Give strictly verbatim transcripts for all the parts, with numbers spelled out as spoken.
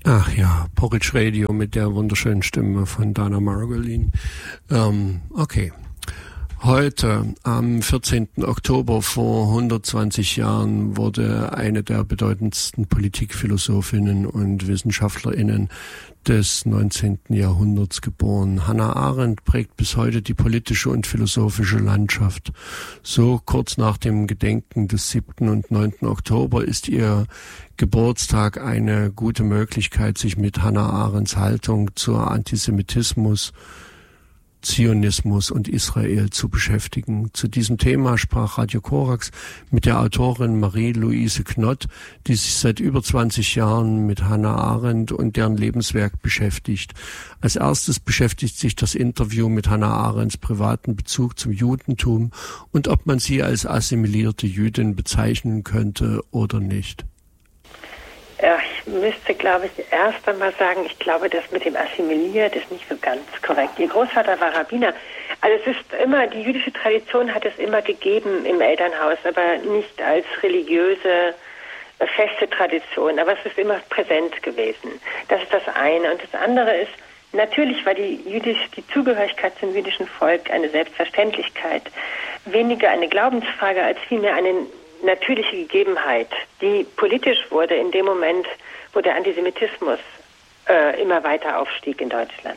Ach ja, Porridge Radio mit der wunderschönen Stimme von Dana Margolin. Ähm, okay. Heute, am vierzehnten Oktober vor hundertzwanzig Jahren, wurde eine der bedeutendsten Politikphilosophinnen und WissenschaftlerInnen des neunzehnten Jahrhunderts geboren. Hannah Arendt prägt bis heute die politische und philosophische Landschaft. So kurz nach dem Gedenken des siebten und neunten Oktober ist ihr Geburtstag eine gute Möglichkeit, sich mit Hannah Arendts Haltung zur Antisemitismus, Zionismus und Israel zu beschäftigen. Zu diesem Thema sprach Radio Korax mit der Autorin Marie-Louise Knott, die sich seit über zwanzig Jahren mit Hannah Arendt und deren Lebenswerk beschäftigt. Als erstes beschäftigt sich das Interview mit Hannah Arendts privaten Bezug zum Judentum und ob man sie als assimilierte Jüdin bezeichnen könnte oder nicht. Ja, ich müsste, glaube ich, erst einmal sagen, ich glaube, das mit dem Assimiliert ist nicht so ganz korrekt. Ihr Großvater war Rabbiner. Also es ist immer, die jüdische Tradition hat es immer gegeben im Elternhaus, aber nicht als religiöse, feste Tradition. Aber es ist immer präsent gewesen. Das ist das eine. Und das andere ist, natürlich war die jüdisch, die Zugehörigkeit zum jüdischen Volk eine Selbstverständlichkeit. Weniger eine Glaubensfrage als vielmehr eine natürliche Gegebenheit, die politisch wurde in dem Moment, wo der Antisemitismus äh, immer weiter aufstieg in Deutschland.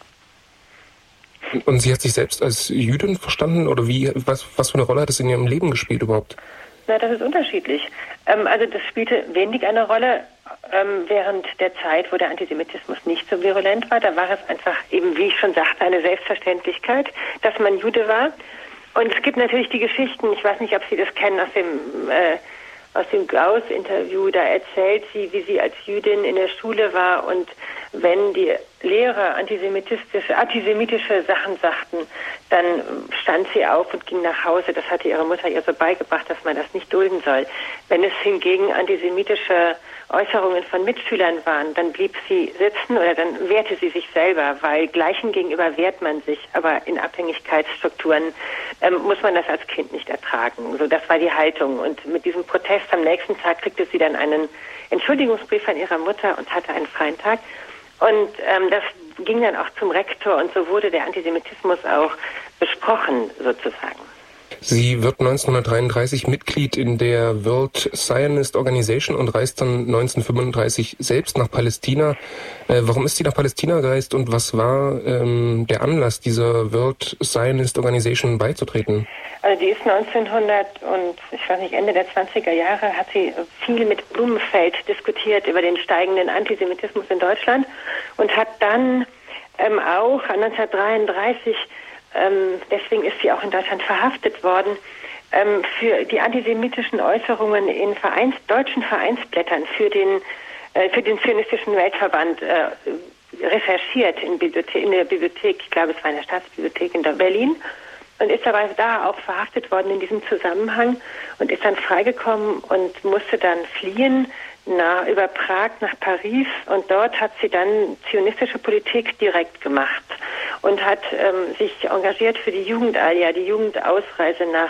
Und sie hat sich selbst als Jüdin verstanden oder wie? Was, was für eine Rolle hat es in ihrem Leben gespielt überhaupt? Na, das ist unterschiedlich. Ähm, also das spielte wenig eine Rolle ähm, während der Zeit, wo der Antisemitismus nicht so virulent war. Da war es einfach eben, wie ich schon sagte, eine Selbstverständlichkeit, dass man Jude war. Und es gibt natürlich die Geschichten, ich weiß nicht, ob Sie das kennen, aus dem äh, aus dem Gauss-Interview, da erzählt sie, wie sie als Jüdin in der Schule war und wenn die Lehrer antisemitistische, antisemitische Sachen sagten, dann stand sie auf und ging nach Hause. Das hatte ihre Mutter ihr so beigebracht, dass man das nicht dulden soll. Wenn es hingegen antisemitische Äußerungen von Mitschülern waren, dann blieb sie sitzen oder dann wehrte sie sich selber, weil Gleichen gegenüber wehrt man sich, aber in Abhängigkeitsstrukturen ähm, muss man das als Kind nicht ertragen. So, das war die Haltung. Und mit diesem Protest am nächsten Tag kriegte sie dann einen Entschuldigungsbrief von ihrer Mutter und hatte einen freien Tag. Und ähm, das ging dann auch zum Rektor und so wurde der Antisemitismus auch besprochen, sozusagen. Sie wird neunzehnhundertdreiunddreißig Mitglied in der World Zionist Organization und reist dann neunzehnhundertfünfunddreißig selbst nach Palästina. Äh, warum ist sie nach Palästina gereist und was war ähm, der Anlass, dieser World Zionist Organization beizutreten? Also die ist neunzehnhundert und ich weiß nicht, Ende der zwanziger Jahre hat sie viel mit Blumenfeld diskutiert über den steigenden Antisemitismus in Deutschland und hat dann ähm, auch neunzehnhundertdreiunddreißig Ähm, deswegen ist sie auch in Deutschland verhaftet worden, ähm, für die antisemitischen Äußerungen in Vereins, deutschen Vereinsblättern für den, äh, für den Zionistischen Weltverband äh, recherchiert in, Bibliothe- in der Bibliothek, ich glaube es war in der Staatsbibliothek in Berlin, und ist aber da auch verhaftet worden in diesem Zusammenhang und ist dann freigekommen und musste dann fliehen nach, über Prag nach Paris und dort hat sie dann zionistische Politik direkt gemacht und hat ähm, sich engagiert für die Jugendalia, die Jugendausreise nach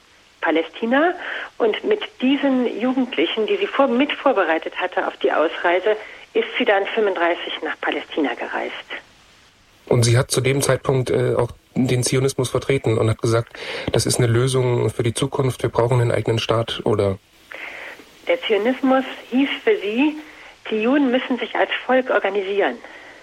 Palästina und mit diesen Jugendlichen, die sie vor, mit vorbereitet hatte auf die Ausreise, ist sie dann fünfunddreißig nach Palästina gereist. Und sie hat zu dem Zeitpunkt äh, auch den Zionismus vertreten und hat gesagt, das ist eine Lösung für die Zukunft, wir brauchen einen eigenen Staat, oder? Der Zionismus hieß für sie, die Juden müssen sich als Volk organisieren.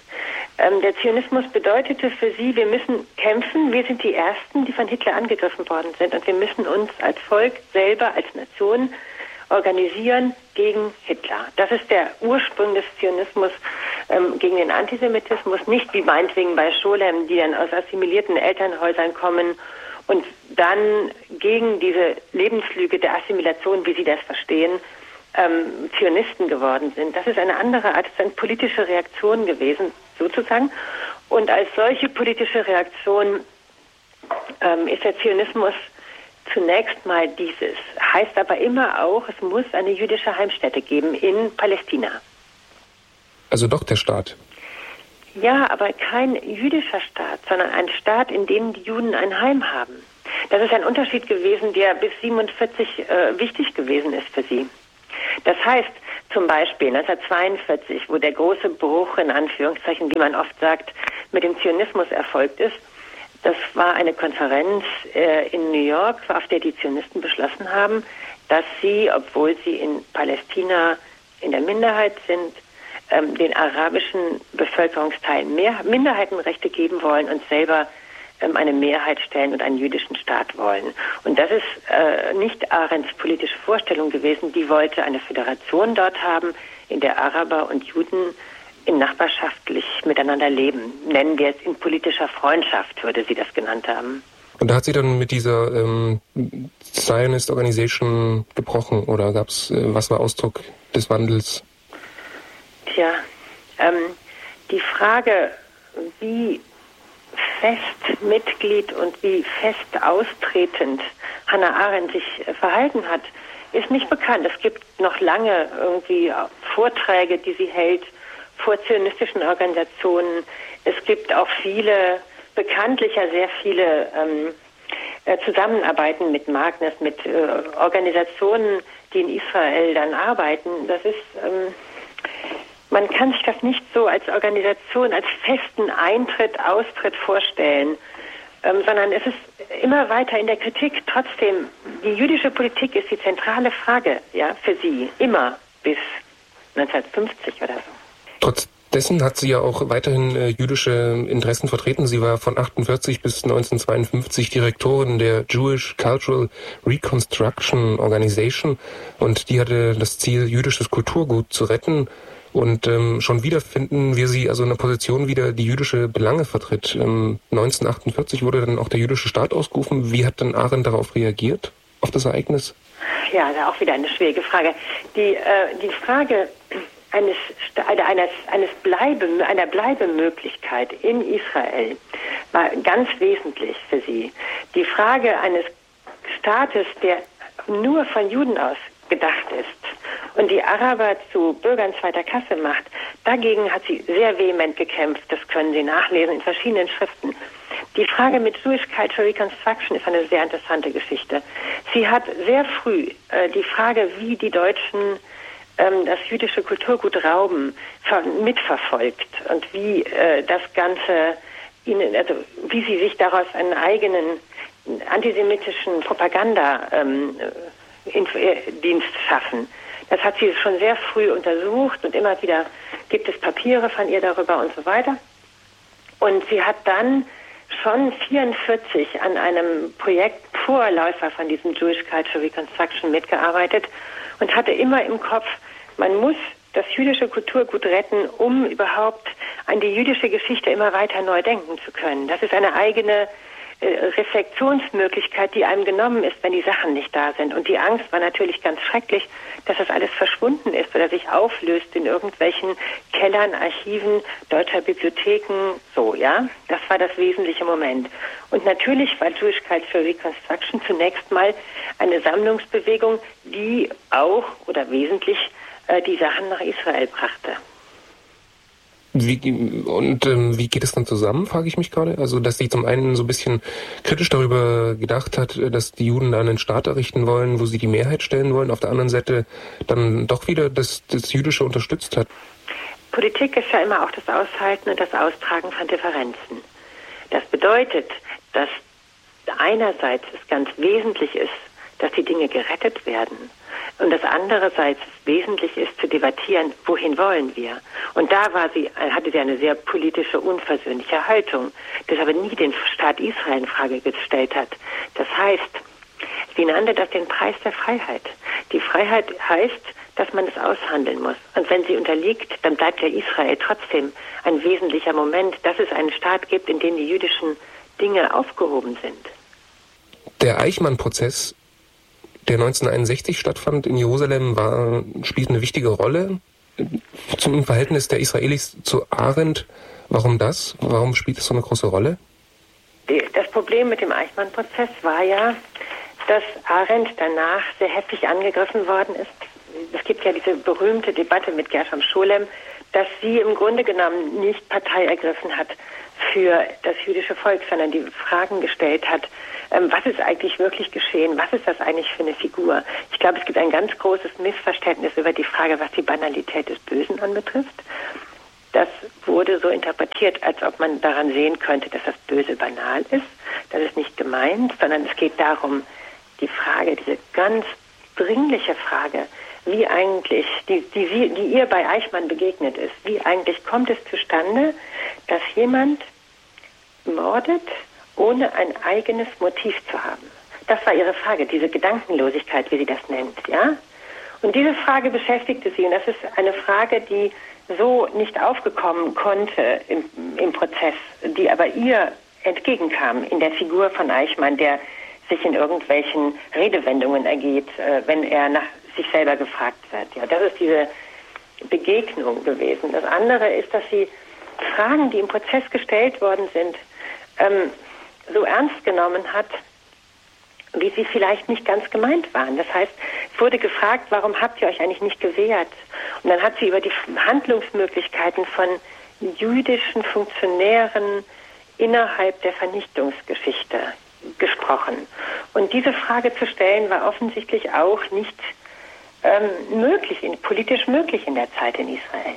Ähm, der Zionismus bedeutete für sie, wir müssen kämpfen, wir sind die Ersten, die von Hitler angegriffen worden sind und wir müssen uns als Volk selber, als Nation organisieren gegen Hitler. Das ist der Ursprung des Zionismus ähm, gegen den Antisemitismus, nicht wie meinetwegen bei Scholem, die dann aus assimilierten Elternhäusern kommen und dann gegen diese Lebenslüge der Assimilation, wie sie das verstehen, ähm, Zionisten geworden sind. Das ist eine andere Art, das ist eine politische Reaktion gewesen, sozusagen. Und als solche politische Reaktion ähm, ist der Zionismus zunächst mal dieses. Heißt aber immer auch, es muss eine jüdische Heimstätte geben in Palästina. Also doch der Staat? Ja, aber kein jüdischer Staat, sondern ein Staat, in dem die Juden ein Heim haben. Das ist ein Unterschied gewesen, der bis siebenundvierzig äh, wichtig gewesen ist für sie. Das heißt, Zum Beispiel neunzehnhundertzweiundvierzig, wo der große Bruch, in Anführungszeichen, wie man oft sagt, mit dem Zionismus erfolgt ist. Das war eine Konferenz äh, in New York, auf der die Zionisten beschlossen haben, dass sie, obwohl sie in Palästina in der Minderheit sind, ähm, den arabischen Bevölkerungsteilen mehr Minderheitenrechte geben wollen und selber ähm, eine Mehrheit stellen und einen jüdischen Staat wollen. Und das ist äh, nicht Arendts politische Vorstellung gewesen. Die wollte eine Föderation dort haben, in der Araber und Juden in nachbarschaftlich miteinander leben. Nennen wir es in politischer Freundschaft, würde sie das genannt haben. Und da hat sie dann mit dieser ähm, Zionist Organization gebrochen, oder gab's, äh, was war Ausdruck des Wandels? Tja, ähm, die Frage, wie fest Mitglied und wie fest austretend Hannah Arendt sich äh, verhalten hat, ist nicht bekannt. Es gibt noch lange irgendwie Vorträge, die sie hält vor zionistischen Organisationen. Es gibt auch viele, bekanntlich ja sehr viele ähm, äh, Zusammenarbeiten mit Magnus, mit äh, Organisationen, die in Israel dann arbeiten. Das ist, ähm, man kann sich das nicht so als Organisation, als festen Eintritt, Austritt vorstellen, ähm, sondern es ist immer weiter in der Kritik. Trotzdem, die jüdische Politik ist die zentrale Frage, ja, für sie, immer bis neunzehnhundertfünfzig oder so. Trotz dessen hat sie ja auch weiterhin äh, jüdische Interessen vertreten. Sie war von achtundvierzig bis neunzehnhundertzweiundfünfzig Direktorin der Jewish Cultural Reconstruction Organization, und die hatte das Ziel, jüdisches Kulturgut zu retten. Und ähm, schon wieder finden wir sie also in einer Position wieder, die jüdische Belange vertritt. Ähm, neunzehnhundertachtundvierzig wurde dann auch der jüdische Staat ausgerufen. Wie hat dann Arendt darauf reagiert, auf das Ereignis? Ja, da auch wieder eine schwierige Frage. Die, äh, die Frage eines, eines, eines Bleibe, einer Bleibemöglichkeit in Israel war ganz wesentlich für sie. Die Frage eines Staates, der nur von Juden aus gedacht ist und die Araber zu Bürgern zweiter Klasse macht, dagegen hat sie sehr vehement gekämpft. Das können Sie nachlesen in verschiedenen Schriften. Die Frage mit Jewish Cultural Reconstruction ist eine sehr interessante Geschichte. Sie hat sehr früh äh, die Frage, wie die Deutschen ähm, das jüdische Kulturgut rauben, ver- mitverfolgt und wie äh, das Ganze ihnen, also wie sie sich daraus einen eigenen antisemitischen Propaganda ähm, Dienst schaffen. Das hat sie schon sehr früh untersucht und immer wieder gibt es Papiere von ihr darüber und so weiter. Und sie hat dann schon vierundvierzig an einem Projekt Vorläufer von diesem Jewish Cultural Reconstruction mitgearbeitet und hatte immer im Kopf, man muss das jüdische Kulturgut retten, um überhaupt an die jüdische Geschichte immer weiter neu denken zu können. Das ist eine eigene Reflexionsmöglichkeit, die einem genommen ist, wenn die Sachen nicht da sind. Und die Angst war natürlich ganz schrecklich, dass das alles verschwunden ist oder sich auflöst in irgendwelchen Kellern, Archiven, deutscher Bibliotheken, so, ja. Das war das wesentliche Moment. Und natürlich war Jewish Cultural Reconstruction zunächst mal eine Sammlungsbewegung, die auch oder wesentlich äh, die Sachen nach Israel brachte. Wie, und ähm, wie geht es dann zusammen, frage ich mich gerade. Also, dass sie zum einen so ein bisschen kritisch darüber gedacht hat, dass die Juden da einen Staat errichten wollen, wo sie die Mehrheit stellen wollen, auf der anderen Seite dann doch wieder das, das Jüdische unterstützt hat. Politik ist ja immer auch das Aushalten und das Austragen von Differenzen. Das bedeutet, dass einerseits es ganz wesentlich ist, dass die Dinge gerettet werden. Und das andererseits wesentlich ist, zu debattieren, wohin wollen wir. Und da war sie, hatte sie eine sehr politische, unversöhnliche Haltung, das aber nie den Staat Israel in Frage gestellt hat. Das heißt, sie nannte das den Preis der Freiheit. Die Freiheit heißt, dass man es aushandeln muss. Und wenn sie unterliegt, dann bleibt ja Israel trotzdem ein wesentlicher Moment, dass es einen Staat gibt, in dem die jüdischen Dinge aufgehoben sind. Der Eichmann-Prozess, der neunzehnhunderteinundsechzig stattfand in Jerusalem, war, spielt eine wichtige Rolle zum Verhältnis der Israelis zu Arendt. Warum das? Warum spielt es so eine große Rolle? Das Problem mit dem Eichmann-Prozess war ja, dass Arendt danach sehr heftig angegriffen worden ist. Es gibt ja diese berühmte Debatte mit Gershom Scholem, dass sie im Grunde genommen nicht Partei ergriffen hat für das jüdische Volk, sondern die Fragen gestellt hat, ähm, was ist eigentlich wirklich geschehen? Was ist das eigentlich für eine Figur? Ich glaube, es gibt ein ganz großes Missverständnis über die Frage, was die Banalität des Bösen anbetrifft. Das wurde so interpretiert, als ob man daran sehen könnte, dass das Böse banal ist. Das ist nicht gemeint, sondern es geht darum, die Frage, diese ganz dringliche Frage, wie eigentlich, die, die, die ihr bei Eichmann begegnet ist, wie eigentlich kommt es zustande, dass jemand mordet, ohne ein eigenes Motiv zu haben? Das war ihre Frage, diese Gedankenlosigkeit, wie sie das nennt, ja? Und diese Frage beschäftigte sie, und das ist eine Frage, die so nicht aufgekommen konnte im, im Prozess, die aber ihr entgegenkam in der Figur von Eichmann, der sich in irgendwelchen Redewendungen ergeht, äh, wenn er nach sich selber gefragt wird. Ja, das ist diese Begegnung gewesen. Das andere ist, dass sie Fragen, die im Prozess gestellt worden sind, ähm, so ernst genommen hat, wie sie vielleicht nicht ganz gemeint waren. Das heißt, es wurde gefragt, warum habt ihr euch eigentlich nicht gewehrt? Und dann hat sie über die Handlungsmöglichkeiten von jüdischen Funktionären innerhalb der Vernichtungsgeschichte gesprochen. Und diese Frage zu stellen, war offensichtlich auch nicht ähm, möglich, in, politisch möglich in der Zeit in Israel.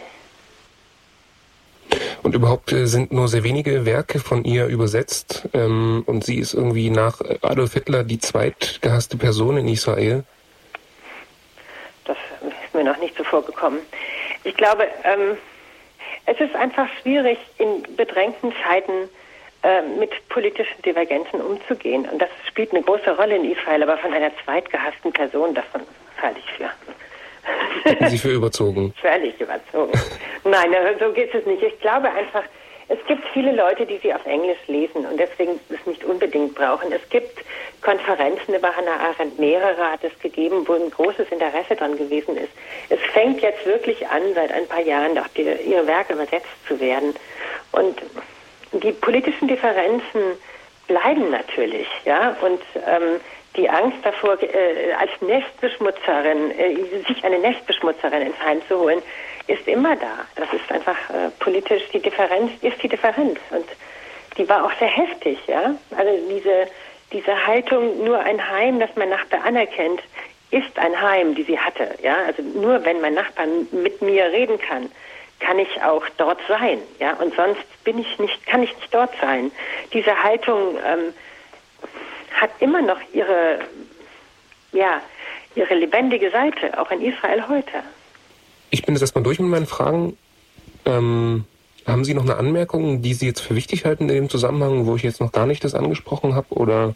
Und überhaupt äh, sind nur sehr wenige Werke von ihr übersetzt. Ähm, und sie ist irgendwie nach Adolf Hitler die zweitgehasste Person in Israel. Das ist mir noch nicht so vorgekommen. Ich glaube, ähm, es ist einfach schwierig, in bedrängten Zeiten äh, mit politischen Divergenzen umzugehen. Und das spielt eine große Rolle in Israel, aber von einer zweitgehassten Person, davon halte ich für. Hätten Sie für überzogen? Völlig überzogen. Nein, so geht es nicht. Ich glaube einfach, es gibt viele Leute, die sie auf Englisch lesen und deswegen es nicht unbedingt brauchen. Es gibt Konferenzen über Hannah Arendt, mehrere hat es gegeben, wo ein großes Interesse dran gewesen ist. Es fängt jetzt wirklich an, seit ein paar Jahren auch die, ihre Werke übersetzt zu werden. Und die politischen Differenzen bleiben natürlich, ja, und ähm, die Angst davor, äh, als Nestbeschmutzerin, äh, sich eine Nestbeschmutzerin ins Heim zu holen, ist immer da. Das ist einfach äh, politisch, die Differenz ist die Differenz. Und die war auch sehr heftig, ja. Also diese, diese Haltung, nur ein Heim, das mein Nachbar anerkennt, ist ein Heim, die sie hatte, ja. Also nur wenn mein Nachbar mit mir reden kann, kann ich auch dort sein, ja. Und sonst bin ich nicht, kann ich nicht dort sein. Diese Haltung, ähm, hat immer noch ihre, ja, ihre lebendige Seite, auch in Israel heute. Ich bin jetzt erstmal durch mit meinen Fragen. Ähm, haben Sie noch eine Anmerkung, die Sie jetzt für wichtig halten in dem Zusammenhang, wo ich jetzt noch gar nicht das angesprochen habe, oder?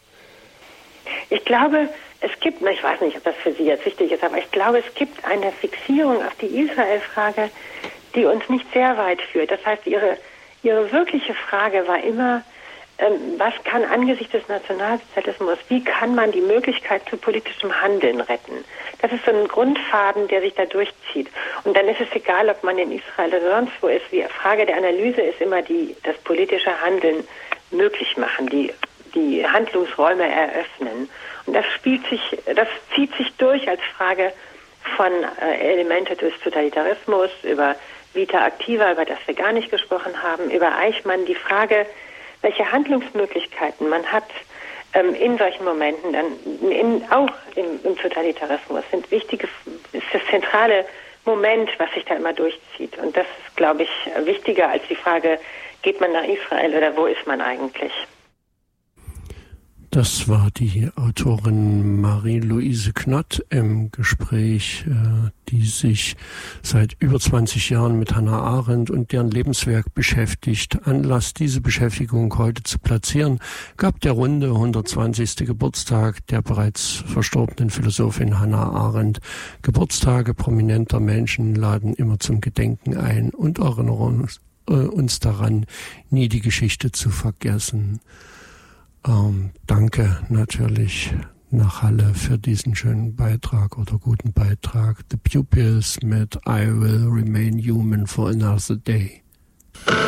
Ich glaube, es gibt, ich weiß nicht, ob das für Sie jetzt wichtig ist, aber ich glaube, es gibt eine Fixierung auf die Israel-Frage, die uns nicht sehr weit führt. Das heißt, ihre, ihre wirkliche Frage war immer, was kann angesichts des Nationalsozialismus, wie kann man die Möglichkeit zu politischem Handeln retten? Das ist so ein Grundfaden, der sich da durchzieht. Und dann ist es egal, ob man in Israel oder sonst wo ist. Die Frage der Analyse ist immer die, das politische Handeln möglich machen, die, die Handlungsräume eröffnen. Und das spielt sich, das zieht sich durch als Frage von äh, Elemente des Totalitarismus, über Vita Activa, über das wir gar nicht gesprochen haben, über Eichmann, die Frage, welche Handlungsmöglichkeiten man hat ähm, in solchen Momenten, dann in, auch im, im Totalitarismus, sind wichtige, ist das zentrale Moment, was sich da immer durchzieht. Und das ist, glaube ich, wichtiger als die Frage, geht man nach Israel oder wo ist man eigentlich? Das war die Autorin Marie-Louise Knott im Gespräch, die sich seit über zwanzig Jahren mit Hannah Arendt und deren Lebenswerk beschäftigt. Anlass, diese Beschäftigung heute zu platzieren, gab der runde hundertzwanzigste Geburtstag der bereits verstorbenen Philosophin Hannah Arendt. Geburtstage prominenter Menschen laden immer zum Gedenken ein und erinnern uns daran, nie die Geschichte zu vergessen. Ähm, danke natürlich nach Halle für diesen schönen Beitrag oder guten Beitrag. The Pupils mit I Will Remain Human for Another Day.